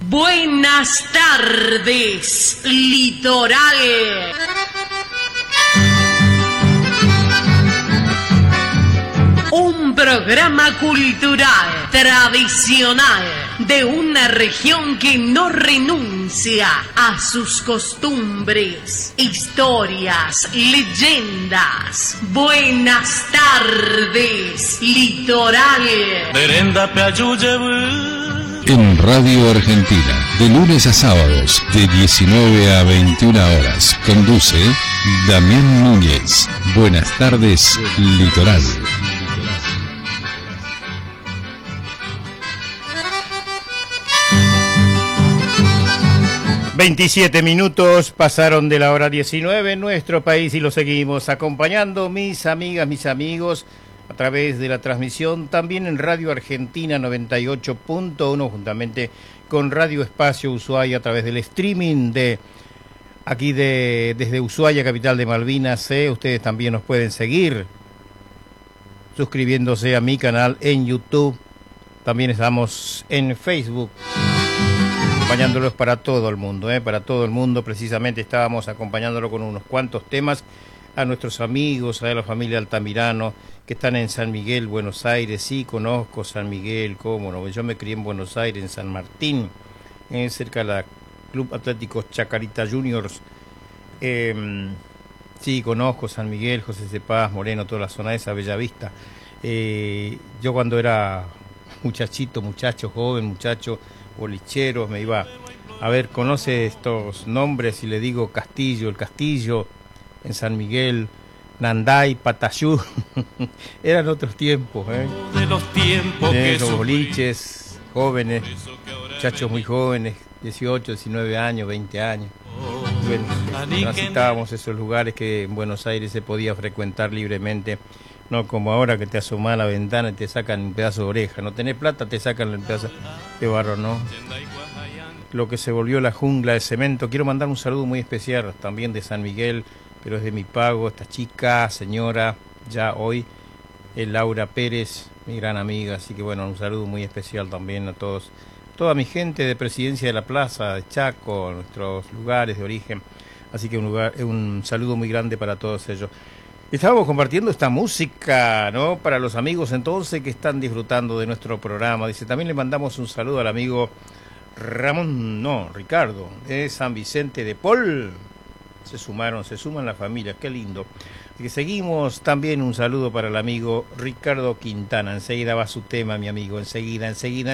Buenas tardes, litoral. Un programa cultural, tradicional, de una región que no renuncia a sus costumbres, historias, leyendas. Buenas tardes, litoral. En Radio Argentina, de lunes a sábados, de 19 a 21 horas, conduce Damián Núñez. Buenas tardes, litoral. 27 minutos pasaron de la hora 19 en nuestro país y lo seguimos acompañando, mis amigas, mis amigos, a través de la transmisión también en Radio Argentina 98.1, juntamente con Radio Espacio Ushuaia, a través del streaming de aquí desde Ushuaia, capital de Malvinas. Ustedes también nos pueden seguir suscribiéndose a mi canal en YouTube. También estamos en Facebook, acompañándolos para todo el mundo, para todo el mundo. Precisamente estábamos acompañándolo con unos cuantos temas a nuestros amigos, a la familia Altamirano, que están en San Miguel, Buenos Aires. Sí, conozco San Miguel, cómo no. Yo me crié en Buenos Aires, en San Martín, cerca del Club Atlético Chacarita Juniors. Sí, conozco San Miguel, José de Paz, Moreno, toda la zona esa, Bellavista. Yo cuando era muchacho, joven, muchacho, bolichero, me iba a ver, conoce estos nombres y le digo Castillo, el Castillo en San Miguel, Nanday, Patayú. Eran otros tiempos, de los tiempos que los boliches, jóvenes, muchachos muy jóvenes, 18, 19 años, 20 años. Bueno, transitábamos esos lugares que en Buenos Aires se podía frecuentar libremente. No como ahora que te asomas a la ventana y te sacan un pedazo de oreja. No tenés plata, te sacan el pedazo de barro, ¿no? Lo que se volvió la jungla de cemento. Quiero mandar un saludo muy especial también de San Miguel, pero es de mi pago, esta chica, señora, ya hoy, Laura Pérez, mi gran amiga. Así que bueno, un saludo muy especial también a todos, toda mi gente de Presidencia de la Plaza, de Chaco, nuestros lugares de origen. Así que un saludo muy grande para todos ellos. Estábamos compartiendo esta música, ¿no? Para los amigos entonces que están disfrutando de nuestro programa. Dice, también le mandamos un saludo al amigo Ricardo, de San Vicente de Paul. Se suman la familia, qué lindo. Así que seguimos, también un saludo para el amigo Ricardo Quintana. Enseguida va su tema, mi amigo, enseguida.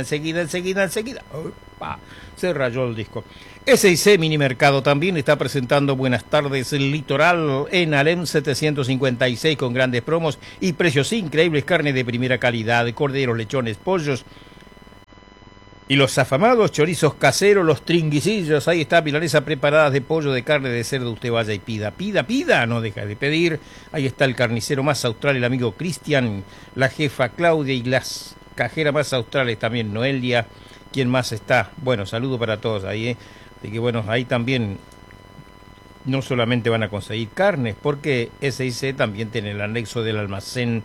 Opa, se rayó el disco. S&C Mini Mercado también está presentando Buenas tardes Litoral en Alem 756 con grandes promos y precios increíbles, carne de primera calidad, corderos, lechones, pollos y los afamados chorizos caseros, los tringuicillos. Ahí está, milanesas preparadas de pollo, de carne, de cerdo. Usted vaya y pida, no deja de pedir. Ahí está el carnicero más austral, el amigo Cristian, la jefa Claudia y las cajeras más australes también, Noelia. ¿Quién más está? Bueno, saludo para todos ahí, Así que bueno, ahí también no solamente van a conseguir carnes, porque S&C también tiene el anexo del almacén,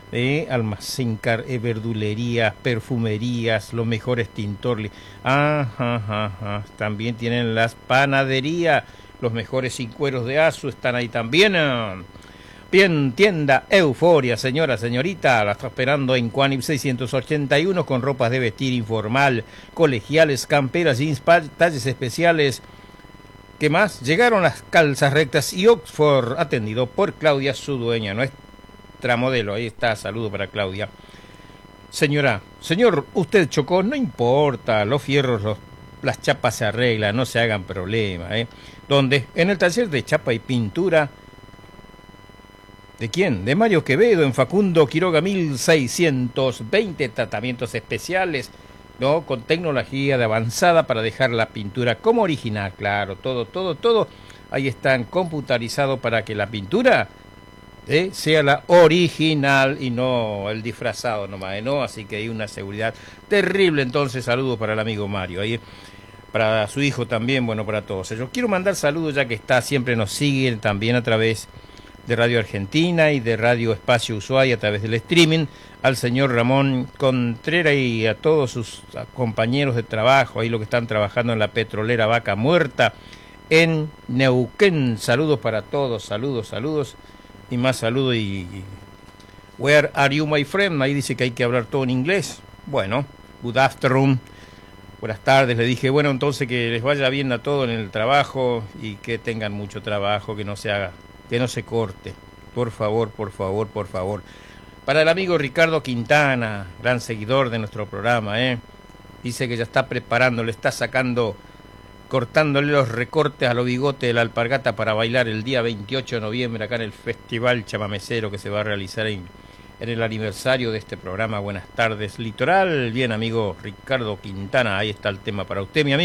verdulerías, perfumerías, los mejores tintores. También tienen las panaderías, los mejores cincueros de Azu están ahí también. Bien, tienda Euforia, señorita, la está esperando en Cuanip 681 con ropas de vestir informal, colegiales, camperas, jeans, talles especiales. ¿Qué más? Llegaron las calzas rectas y Oxford, atendido por Claudia, su dueña, nuestra modelo. Ahí está, saludo para Claudia. Señor, usted chocó, no importa, los fierros, las chapas se arreglan, no se hagan problema. ¿Dónde? En el taller de chapa y pintura. ¿De quién? De Mario Quevedo, en Facundo Quiroga 1620, tratamientos especiales, ¿no? Con tecnología de avanzada para dejar la pintura como original, claro, todo. Ahí están computarizados para que la pintura sea la original y no el disfrazado nomás, ¿no? Así que hay una seguridad terrible. Entonces, saludos para el amigo Mario, ahí para su hijo también, bueno, para todos ellos. Quiero mandar saludos ya que siempre nos siguen también a través de Radio Argentina y de Radio Espacio Ushuaia a través del streaming, al señor Ramón Contreras y a todos sus compañeros de trabajo, ahí los que están trabajando en la petrolera Vaca Muerta en Neuquén. Saludos para todos, saludos y más saludos. Y where are you, my friend? Ahí dice que hay que hablar todo en inglés. Bueno, good afternoon, buenas tardes. Le dije, bueno, entonces que les vaya bien a todos en el trabajo y que tengan mucho trabajo, que no se haga, que no se corte, por favor. Para el amigo Ricardo Quintana, gran seguidor de nuestro programa, dice que ya está preparando, le está sacando, cortándole los recortes a los bigotes de la alpargata para bailar el día 28 de noviembre acá en el Festival Chamamecero que se va a realizar en el aniversario de este programa. Buenas tardes, Litoral. Bien, amigo Ricardo Quintana, ahí está el tema para usted, mi amigo.